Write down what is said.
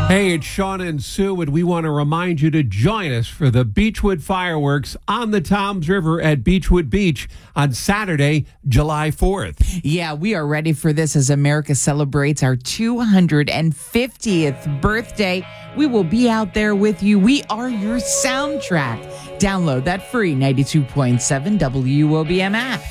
Hey, it's Sean and Sue, and we want to remind you to join us for the Beechwood fireworks on the Toms River at Beechwood Beach on Saturday, July 4th. Yeah, we are ready for this as America celebrates our 250th birthday. We will be out there with you. We are your soundtrack. Download that free 92.7 WOBM app.